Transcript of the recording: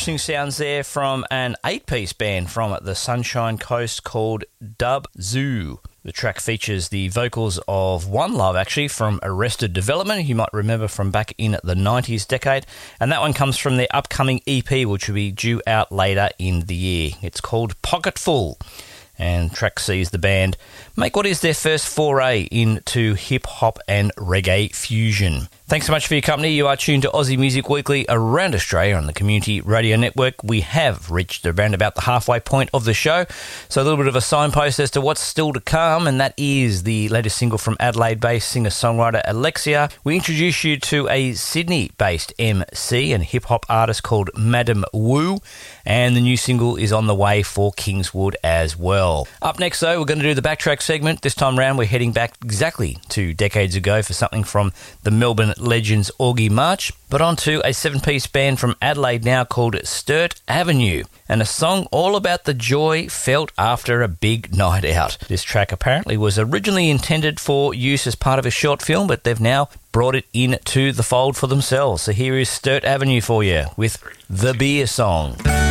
interesting sounds there from an 8-piece band from the Sunshine Coast called Dub Zoo. The track features the vocals of One Love, actually, from Arrested Development, you might remember from back in the 90s decade. And that one comes from their upcoming EP, which will be due out later in the year. It's called Pocketful. And track sees the band make what is their first foray into hip-hop and reggae fusion. Thanks so much for your company. You are tuned to Aussie Music Weekly around Australia on the Community Radio Network. We have reached around about the halfway point of the show, so a little bit of a signpost as to what's still to come, and that is the latest single from Adelaide-based singer-songwriter Alexia. We introduce you to a Sydney-based MC and hip-hop artist called Madam Wu, and the new single is on the way for Kingswood as well. Up next, though, we're going to do the Backtrack segment. This time round, we're heading back exactly 2 decades ago for something from the Melbourne Legends Augie March, but onto a 7-piece band from Adelaide now called Sturt Avenue, and a song all about the joy felt after a big night out. This track apparently was originally intended for use as part of a short film, but they've now brought it into the fold for themselves. So here is Sturt Avenue for you with The Beer Song.